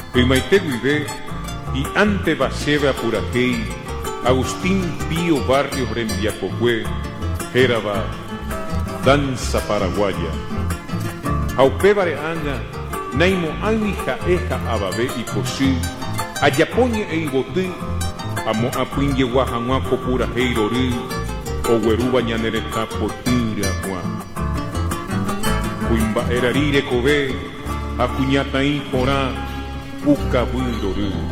Peimaiteguive y ante Baseba Purajei, Agustín Pío Barrios Rembiacocue, Jeraba, danza paraguaya. Aupebare Ana, Naimo Ani Jaeja Ababe y Cosí, Ayapoñe e Ibotí, Amo Apinye Guajamuaco Purajei Rori, Ogueruba Ñanereta Potira Juan. Cuimba Erarire Kobe, Acuñataí Porá, Ucabundorú.